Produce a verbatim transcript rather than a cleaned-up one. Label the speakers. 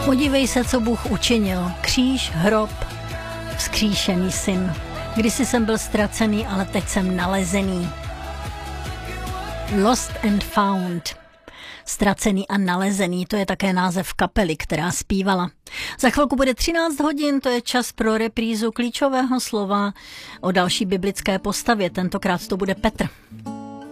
Speaker 1: Podívej se, co Bůh učinil. Kříž, hrob, vzkříšený syn. Kdysi jsem byl ztracený, ale teď jsem nalezený. Lost and found. Ztracený a nalezený, to je také název kapely, která zpívala. Za chvilku bude třináct hodin, to je čas pro reprízu klíčového slova o další biblické postavě. Tentokrát to bude Petr.